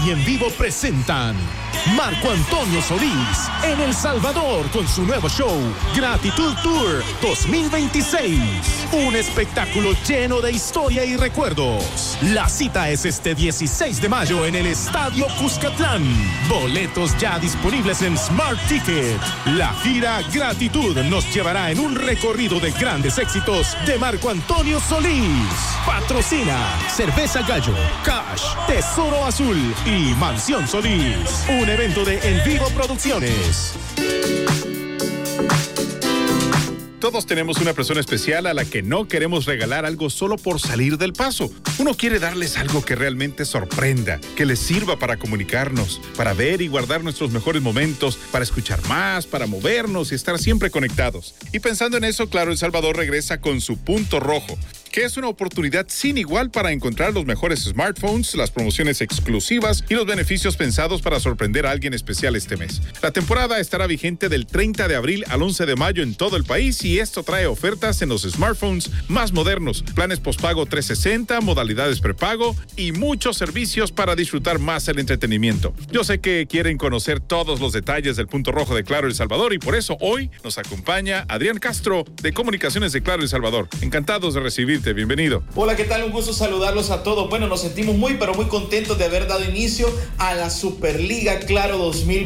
y En Vivo presentan Marco Antonio Solís en El Salvador con su nuevo show Gratitud Tour 2026. Un espectáculo lleno de historia y recuerdos. La cita es este 16 de mayo en el Estadio Cuscatlán. Boletos ya disponibles en Smart Ticket. La gira Gratitud nos llevará en un recorrido de grandes éxitos de Marco Antonio Solís. Patrocina Cerveza Gallo, Cash, Tesoro Azul y Mansión Solís. Un evento de En Vivo Producciones. Todos tenemos una persona especial a la que no queremos regalar algo solo por salir del paso. Uno quiere darles algo que realmente sorprenda, que les sirva para comunicarnos, para ver y guardar nuestros mejores momentos, para escuchar más, para movernos y estar siempre conectados. Y pensando en eso, Claro El Salvador regresa con su Punto Rojo, que es una oportunidad sin igual para encontrar los mejores smartphones, las promociones exclusivas y los beneficios pensados para sorprender a alguien especial este mes. La temporada estará vigente del 30 de abril al 11 de mayo en todo el país y esto trae ofertas en los smartphones más modernos, planes postpago 360, modalidades prepago y muchos servicios para disfrutar más el entretenimiento. Yo sé que quieren conocer todos los detalles del Punto Rojo de Claro El Salvador y por eso hoy nos acompaña Adrián Castro de Comunicaciones de Claro El Salvador. Encantados de recibirte. Bienvenido. Hola, ¿qué tal? Un gusto saludarlos a todos. Bueno, nos sentimos muy contentos de haber dado inicio a la Superliga Claro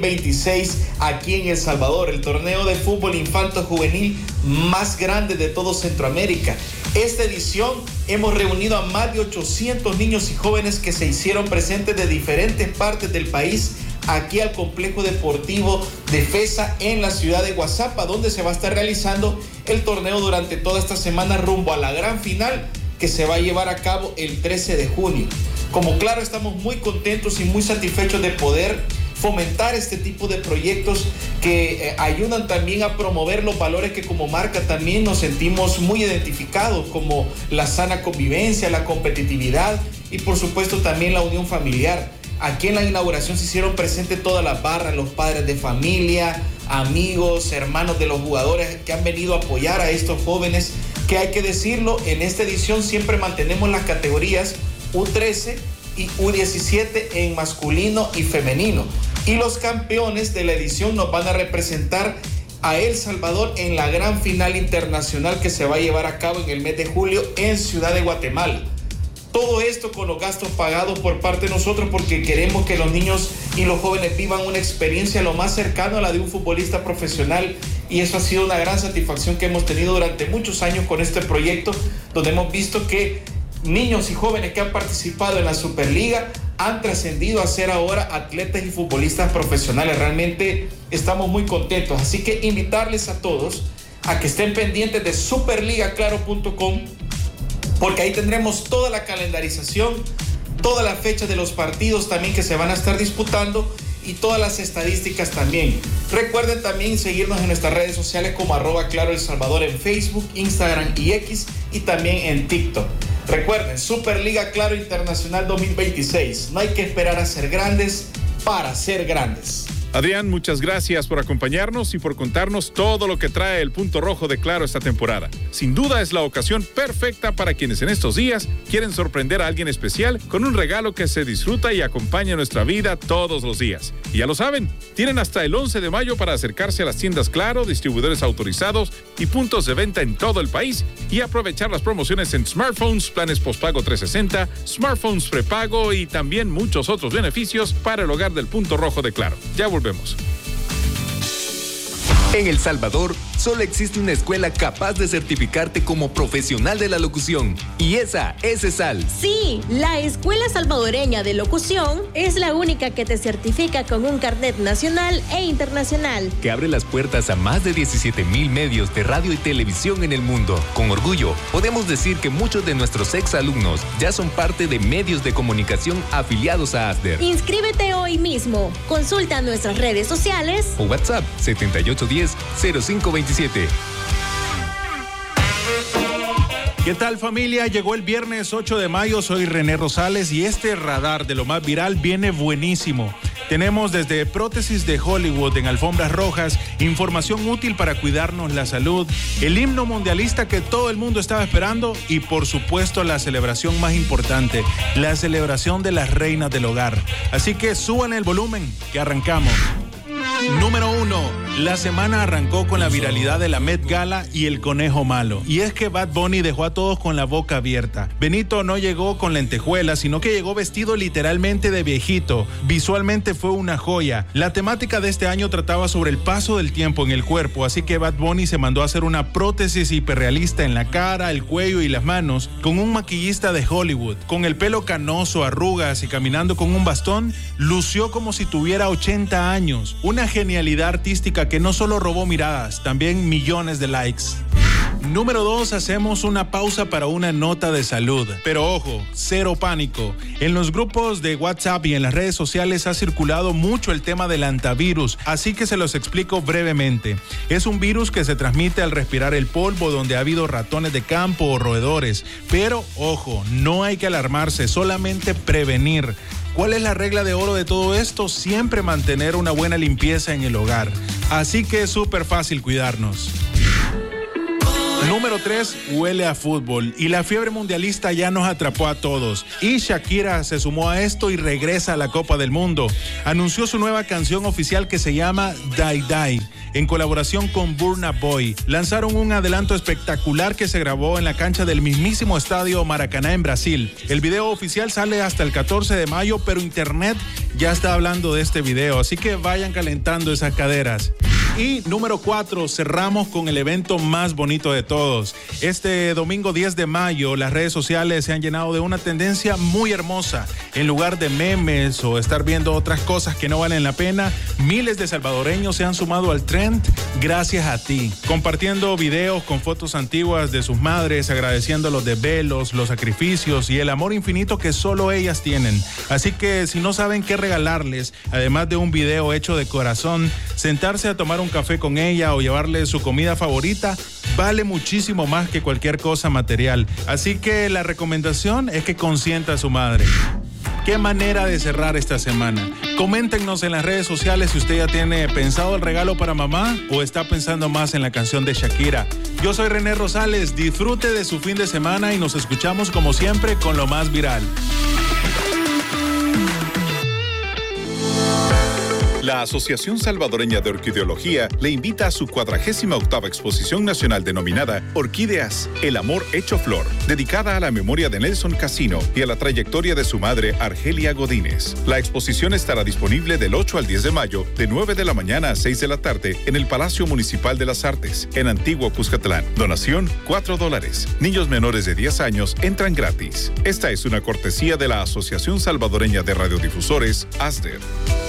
2026 aquí en El Salvador, el torneo de fútbol infanto-juvenil más grande de todo Centroamérica. Esta edición hemos reunido a más de 800 niños y jóvenes que se hicieron presentes de diferentes partes del país aquí al complejo deportivo de FESA en la ciudad de Guazapa, donde se va a estar realizando el torneo durante toda esta semana rumbo a la gran final que se va a llevar a cabo el 13 de junio. Como Claro, estamos muy contentos y muy satisfechos de poder fomentar este tipo de proyectos que ayudan también a promover los valores que como marca también nos sentimos muy identificados, como la sana convivencia, la competitividad y por supuesto también la unión familiar. Aquí en la inauguración se hicieron presentes todas las barras, los padres de familia, amigos, hermanos de los jugadores que han venido a apoyar a estos jóvenes, que hay que decirlo, en esta edición siempre mantenemos las categorías U13 y U17 en masculino y femenino. Y los campeones de la edición nos van a representar a El Salvador en la gran final internacional que se va a llevar a cabo en el mes de julio en Ciudad de Guatemala. Todo esto con los gastos pagados por parte de nosotros porque queremos que los niños y los jóvenes vivan una experiencia lo más cercana a la de un futbolista profesional y eso ha sido una gran satisfacción que hemos tenido durante muchos años con este proyecto, donde hemos visto que niños y jóvenes que han participado en la Superliga han trascendido a ser ahora atletas y futbolistas profesionales. Realmente estamos muy contentos, así que invitarles a todos a que estén pendientes de superligaclaro.com, porque ahí tendremos toda la calendarización, toda la fecha de los partidos también que se van a estar disputando y todas las estadísticas también. Recuerden también seguirnos en nuestras redes sociales como @ClaroElSalvador en Facebook, Instagram y X y también en TikTok. Recuerden, Superliga Claro Internacional 2026. No hay que esperar a ser grandes para ser grandes. Adrián, muchas gracias por acompañarnos y por contarnos todo lo que trae el Punto Rojo de Claro esta temporada. Sin duda es la ocasión perfecta para quienes en estos días quieren sorprender a alguien especial con un regalo que se disfruta y acompaña nuestra vida todos los días. Y ya lo saben, tienen hasta el 11 de mayo para acercarse a las tiendas Claro, distribuidores autorizados y puntos de venta en todo el país y aprovechar las promociones en smartphones, planes postpago 360, smartphones prepago y también muchos otros beneficios para el hogar del Punto Rojo de Claro. Ya volvemos. En El Salvador, solo existe una escuela capaz de certificarte como profesional de la locución, y esa es ESAL. Sí, la Escuela Salvadoreña de Locución es la única que te certifica con un carnet nacional e internacional, que abre las puertas a más de 17,000 medios de radio y televisión en el mundo. Con orgullo, podemos decir que muchos de nuestros exalumnos ya son parte de medios de comunicación afiliados a ASDER. Inscríbete hoy mismo. Consulta nuestras redes sociales o WhatsApp 7810-0527. ¿Qué tal, familia? Llegó el viernes 8 de mayo, soy René Rosales y este radar de lo más viral viene buenísimo. Tenemos desde prótesis de Hollywood en alfombras rojas, información útil para cuidarnos la salud, el himno mundialista que todo el mundo estaba esperando y por supuesto la celebración más importante, la celebración de las reinas del hogar. Así que suban el volumen, que arrancamos. Número 1. La semana arrancó con la viralidad de la Met Gala y el conejo malo. Y es que Bad Bunny dejó a todos con la boca abierta. Benito no llegó con lentejuelas, sino que llegó vestido literalmente de viejito. Visualmente fue una joya. La temática de este año trataba sobre el paso del tiempo en el cuerpo, así que Bad Bunny se mandó a hacer una prótesis hiperrealista en la cara, el cuello y las manos, con un maquillista de Hollywood. Con el pelo canoso, arrugas y caminando con un bastón, lució como si tuviera 80 años. Una genialidad artística que no solo robó miradas, también millones de likes. Número 2, hacemos una pausa para una nota de salud. Pero ojo, cero pánico. En los grupos de WhatsApp y en las redes sociales ha circulado mucho el tema del hantavirus, así que se los explico brevemente. Es un virus que se transmite al respirar el polvo donde ha habido ratones de campo o roedores. Pero ojo, no hay que alarmarse, solamente prevenir. ¿Cuál es la regla de oro de todo esto? Siempre mantener una buena limpieza en el hogar. Así que es súper fácil cuidarnos. Número 3, huele a fútbol y la fiebre mundialista ya nos atrapó a todos. Y Shakira se sumó a esto y regresa a la Copa del Mundo. Anunció su nueva canción oficial que se llama Die Die, en colaboración con Burna Boy. Lanzaron un adelanto espectacular que se grabó en la cancha del mismísimo estadio Maracaná en Brasil. El video oficial sale hasta el 14 de mayo, pero internet ya está hablando de este video, así que vayan calentando esas caderas. Y número 4, cerramos con el evento más bonito de todos. Este domingo 10 de mayo, las redes sociales se han llenado de una tendencia muy hermosa. En lugar de memes o estar viendo otras cosas que no valen la pena, miles de salvadoreños se han sumado al trend gracias a ti, compartiendo videos con fotos antiguas de sus madres, agradeciendo los desvelos, los sacrificios y el amor infinito que solo ellas tienen. Así que si no saben qué regalarles, además de un video hecho de corazón, sentarse a tomar un café con ella o llevarle su comida favorita vale muchísimo más que cualquier cosa material. Así que la recomendación es que consienta a su madre. ¿Qué manera de cerrar esta semana? Coméntenos en las redes sociales si usted ya tiene pensado el regalo para mamá o está pensando más en la canción de Shakira. Yo soy René Rosales, disfrute de su fin de semana y nos escuchamos como siempre con lo más viral. La Asociación Salvadoreña de Orquideología le invita a su 48ª exposición nacional denominada Orquídeas, el amor hecho flor, dedicada a la memoria de Nelson Casino y a la trayectoria de su madre Argelia Godínez. La exposición estará disponible del 8 al 10 de mayo, de 9 de la mañana a 6 de la tarde, en el Palacio Municipal de las Artes, en Antiguo Cuscatlán. Donación, $4. Niños menores de 10 años entran gratis. Esta es una cortesía de la Asociación Salvadoreña de Radiodifusores, ASDER.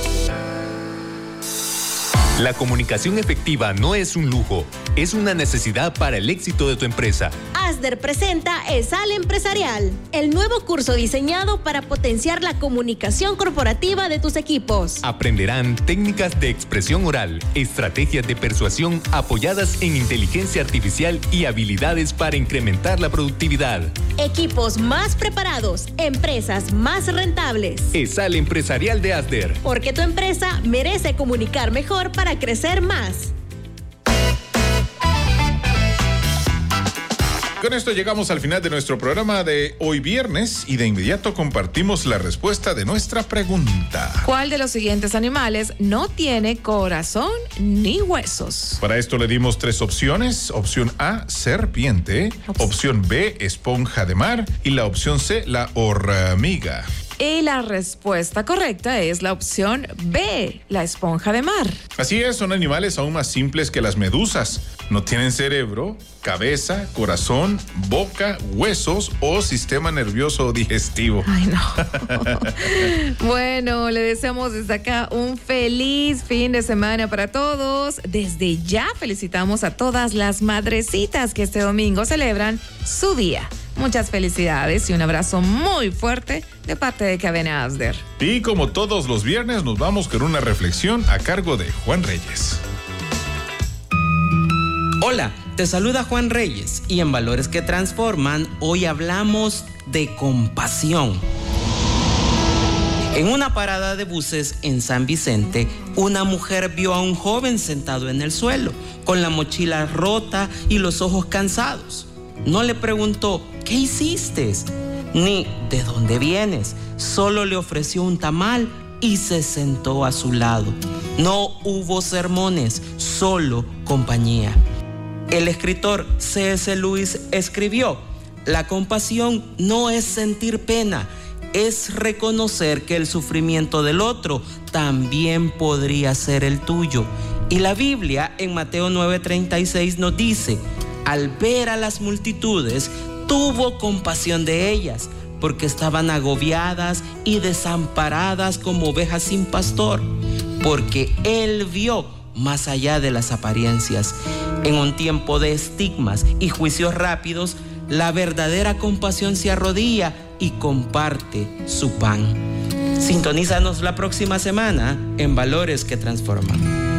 La comunicación efectiva no es un lujo, es una necesidad para el éxito de tu empresa. ASDER presenta ESAL Empresarial, el nuevo curso diseñado para potenciar la comunicación corporativa de tus equipos. Aprenderán técnicas de expresión oral, estrategias de persuasión apoyadas en inteligencia artificial y habilidades para incrementar la productividad. Equipos más preparados, empresas más rentables. ESAL Empresarial de ASDER. Porque tu empresa merece comunicar mejor para crecer más. Con esto llegamos al final de nuestro programa de hoy viernes y de inmediato compartimos la respuesta de nuestra pregunta. ¿Cuál de los siguientes animales no tiene corazón ni huesos? Para esto le dimos 3 opciones. Opción A, serpiente. Opción B, esponja de mar. Y la opción C, la hormiga. Y la respuesta correcta es la opción B, la esponja de mar. Así es, son animales aún más simples que las medusas. No tienen cerebro, cabeza, corazón, boca, huesos o sistema nervioso digestivo. Ay, no. Bueno, le deseamos desde acá un feliz fin de semana para todos. Desde ya felicitamos a todas las madrecitas que este domingo celebran su día. Muchas felicidades y un abrazo muy fuerte de parte de Cadena ASDER. Y como todos los viernes, nos vamos con una reflexión a cargo de Juan Reyes. Hola, te saluda Juan Reyes y en Valores que Transforman hoy hablamos de compasión. En una parada de buses en San Vicente, una mujer vio a un joven sentado en el suelo, con la mochila rota y los ojos cansados. No le preguntó, ¿qué hiciste? Ni ¿de dónde vienes? Solo le ofreció un tamal y se sentó a su lado. No hubo sermones, solo compañía. El escritor C.S. Lewis escribió: la compasión no es sentir pena, es reconocer que el sufrimiento del otro también podría ser el tuyo. Y la Biblia en Mateo 9:36 nos dice: al ver a las multitudes, tuvo compasión de ellas, porque estaban agobiadas y desamparadas como ovejas sin pastor, porque Él vio más allá de las apariencias. En un tiempo de estigmas y juicios rápidos, la verdadera compasión se arrodilla y comparte su pan. Sintonízanos la próxima semana en Valores que Transforman.